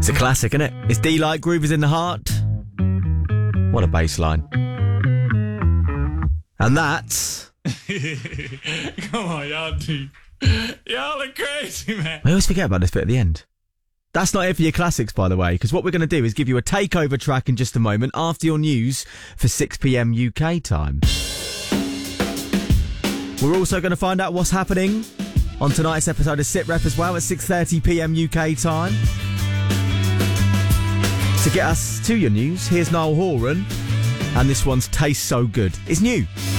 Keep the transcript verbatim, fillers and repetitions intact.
It's a classic, isn't it? It's D-Light, Groove is in the Heart. What a bass line. And that's... Come on, y'all do. Y'all are crazy, man. I always forget about this bit at the end. That's not it for your classics, by the way, because what we're going to do is give you a takeover track in just a moment after your news for six p.m. U K time. We're also going to find out what's happening on tonight's episode of Sit Rep as well at six thirty p.m. U K time. To get us to your news, here's Niall Horan, and this one's Tastes So Good. It's new.